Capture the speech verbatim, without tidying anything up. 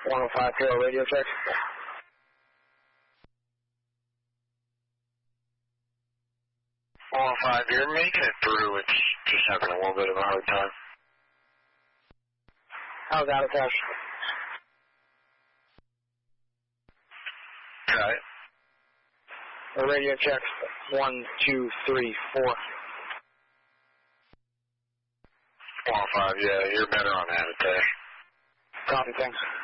one oh five Kilo radio check. one oh five, you're making it through. It's just having a little bit of a hard time. How's out of touch? Got it. The radio check. One, two, three, four. one oh five, yeah, you're better on that attack. Copy, thanks.